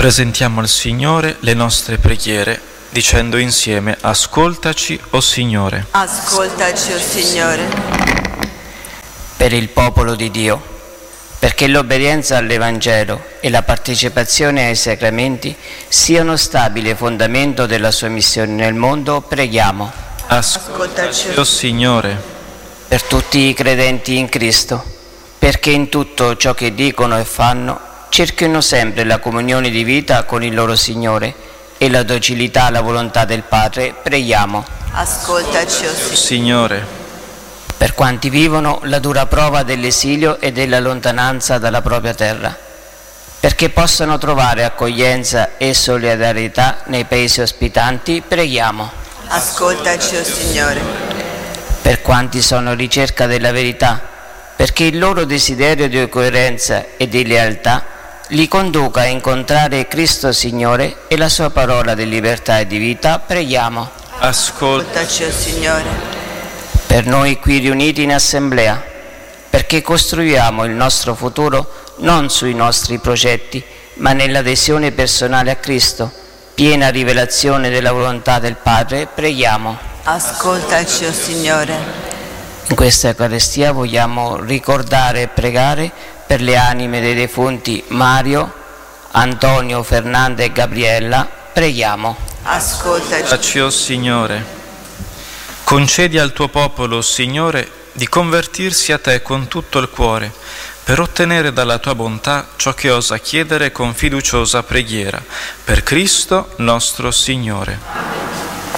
Presentiamo al Signore le nostre preghiere, dicendo insieme: ascoltaci, o Signore. Ascoltaci, o Signore. Per il popolo di Dio, perché l'obbedienza all'Evangelo e la partecipazione ai sacramenti siano stabile fondamento della sua missione nel mondo, preghiamo. Ascoltaci, o Signore. Per tutti i credenti in Cristo, perché in tutto ciò che dicono e fanno cerchino sempre la comunione di vita con il loro Signore e la docilità alla volontà del Padre, preghiamo. Ascoltaci, o Signore. Per quanti vivono la dura prova dell'esilio e della lontananza dalla propria terra, perché possano trovare accoglienza e solidarietà nei paesi ospitanti, preghiamo. Ascoltaci, o Signore. Per quanti sono in ricerca della verità, perché il loro desiderio di coerenza e di lealtà li conduca a incontrare Cristo Signore e la sua parola di libertà e di vita, preghiamo. Ascoltaci, o Signore. Per noi qui riuniti in assemblea, perché costruiamo il nostro futuro non sui nostri progetti, ma nell'adesione personale a Cristo, piena rivelazione della volontà del Padre, preghiamo. Ascoltaci, o Signore. In questa Eucaristia vogliamo ricordare e pregare per le anime dei defunti Mario, Antonio, Fernanda e Gabriella, preghiamo. Ascoltaci, o Signore. Concedi al tuo popolo, Signore, di convertirsi a te con tutto il cuore, per ottenere dalla tua bontà ciò che osa chiedere con fiduciosa preghiera. Per Cristo nostro Signore.